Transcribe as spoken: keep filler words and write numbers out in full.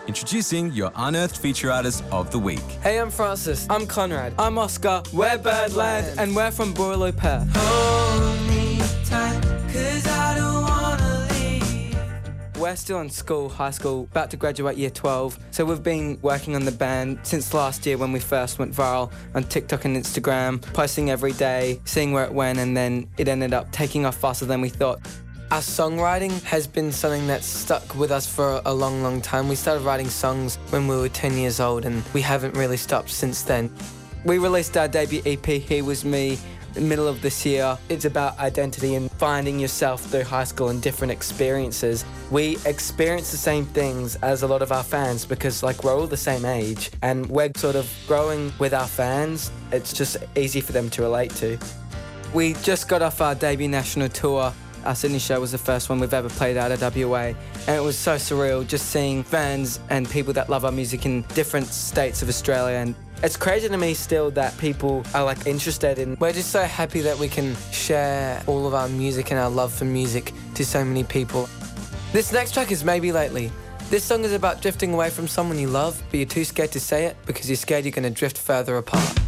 Introducing your Unearthed Feature Artist of the Week. Hey, I'm Francis. I'm Conrad. I'm Oscar. We're Birdland, and we're from Boorloo, Perth. Hold me tight, 'cause I don't wanna leave. We're still in school, high school, about to graduate year twelve. So we've been working on the band since last year when we first went viral on TikTok and Instagram, posting every day, seeing where it went, and then it ended up taking off faster than we thought. Our songwriting has been something that's stuck with us for a long, long time. We started writing songs when we were ten years old, and we haven't really stopped since then. We released our debut E P, He Was Me, in the middle of this year. It's about identity and finding yourself through high school and different experiences. We experience the same things as a lot of our fans because, like, we're all the same age and we're sort of growing with our fans. It's just easy for them to relate to. We just got off our debut national tour. Our Sydney show was the first one we've ever played out of W A, and it was so surreal just seeing fans and people that love our music in different states of Australia. And it's crazy to me still that people are like interested in. We're just so happy that we can share all of our music and our love for music to so many people. This next track is Maybe Lately. This song is about drifting away from someone you love, but you're too scared to say it because you're scared you're going to drift further apart.